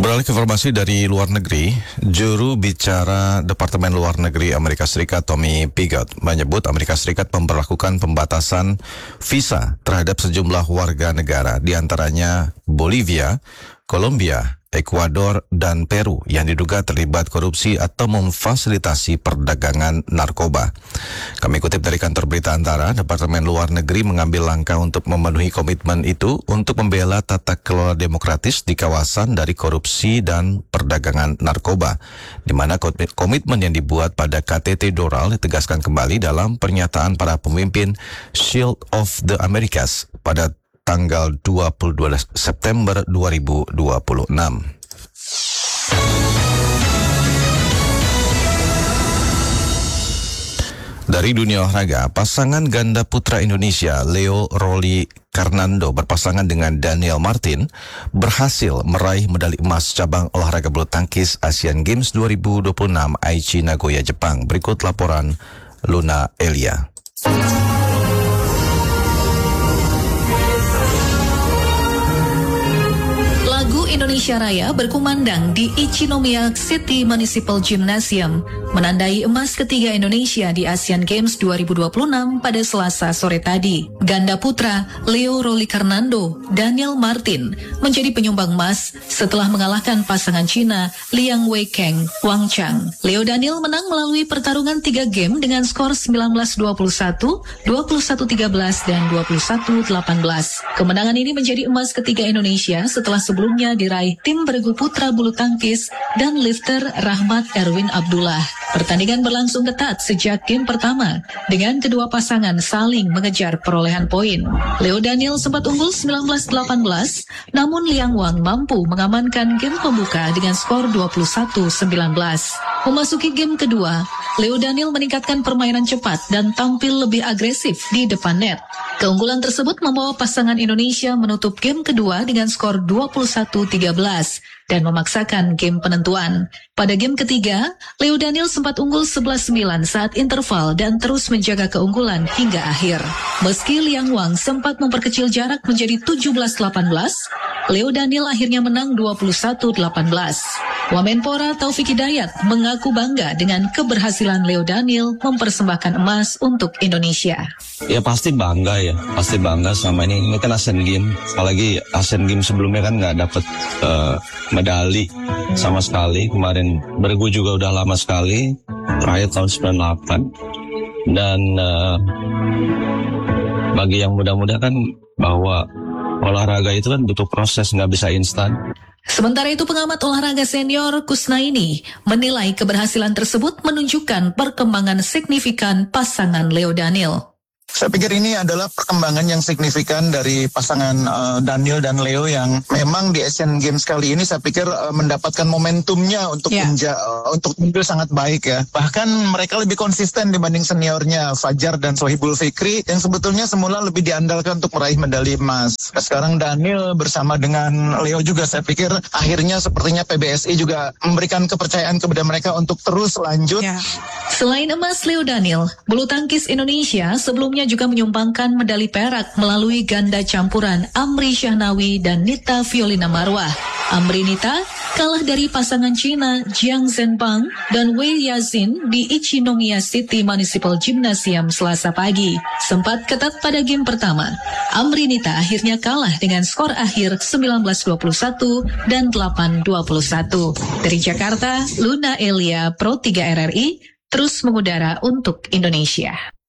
Beralih ke informasi dari luar negeri, juru bicara Departemen Luar Negeri Amerika Serikat Tommy Pigott menyebut Amerika Serikat memberlakukan pembatasan visa terhadap sejumlah warga negara, diantaranya Bolivia, Kolombia, Ekuador, dan Peru yang diduga terlibat korupsi atau memfasilitasi perdagangan narkoba. Kami kutip dari kantor berita Antara, Departemen Luar Negeri mengambil langkah untuk memenuhi komitmen itu untuk membela tata kelola demokratis di kawasan dari korupsi dan perdagangan narkoba, di mana komitmen yang dibuat pada KTT Doral ditegaskan kembali dalam pernyataan para pemimpin Shield of the Americas pada tanggal 22 September 2026. Dari dunia olahraga, pasangan ganda putra Indonesia Leo Rolly Karnando berpasangan dengan Daniel Martin berhasil meraih medali emas cabang olahraga bulu tangkis Asian Games 2026 Aichi Nagoya, Jepang. Berikut laporan Luna Elia. Indonesia Raya berkumandang di Ichinomiya City Municipal Gymnasium, menandai emas ketiga Indonesia di Asian Games 2026 pada Selasa sore tadi. Ganda putra Leo Rolly Karnando, Daniel Martin menjadi penyumbang emas setelah mengalahkan pasangan Cina Liang Weikeng Wang Chang. Leo Daniel menang melalui pertarungan 3 game dengan skor 19-21, 21-13, dan 21-18. Kemenangan ini menjadi emas ketiga Indonesia setelah sebelumnya diraih tim beregu putra bulu tangkis dan lifter Rahmat Erwin Abdullah. Pertandingan berlangsung ketat sejak game pertama dengan kedua pasangan saling mengejar perolehan poin. Leo Daniel sempat unggul 19-18, namun Liang Wang mampu mengamankan game pembuka dengan skor 21-19. Memasuki game kedua, Leo Daniel meningkatkan permainan cepat dan tampil lebih agresif di depan net. Keunggulan tersebut membawa pasangan Indonesia menutup game kedua dengan skor 21-13 dan memaksakan game penentuan. Pada game ketiga, Leo Daniel sempat unggul 11-9 saat interval dan terus menjaga keunggulan hingga akhir. Meski Liang Wang sempat memperkecil jarak menjadi 17-18, Leo Daniel akhirnya menang 21-18. Wamenpora Taufik Hidayat mengaku bangga dengan keberhasilan Leo Daniel mempersembahkan emas untuk Indonesia. Ya pasti bangga sama ini kan Asian Games, apalagi Asian Games sebelumnya kan nggak dapet medali sama sekali. Kemarin bergu juga udah lama sekali, terakhir tahun 98. Dan bagi yang muda-muda kan bahwa olahraga itu kan butuh proses, nggak bisa instan. Sementara itu pengamat olahraga senior Kusnaini menilai keberhasilan tersebut menunjukkan perkembangan signifikan pasangan Leo Daniel. Saya pikir ini adalah perkembangan yang signifikan dari pasangan Daniel dan Leo yang memang di Asian Games kali ini saya pikir mendapatkan momentumnya untuk tampil sangat baik ya. Bahkan mereka lebih konsisten dibanding seniornya Fajar dan Sohibul Fikri yang sebetulnya semula lebih diandalkan untuk meraih medali emas. Sekarang Daniel bersama dengan Leo juga saya pikir akhirnya sepertinya PBSI juga memberikan kepercayaan kepada mereka untuk terus lanjut. Selain emas Leo Daniel, bulu tangkis Indonesia sebelumnya juga menyumbangkan medali perak melalui ganda campuran Amri Syahnawi dan Nita Violina Marwah. Amri Nita kalah dari pasangan Cina Jiang Zhenbang dan Wei Yazin di Ichinomiya City Municipal Gymnasium Selasa pagi. Sempat ketat pada game pertama, Amri Nita akhirnya kalah dengan skor akhir 19-21 dan 8-21. Dari Jakarta, Luna Elia, Pro 3 RRI, terus mengudara untuk Indonesia.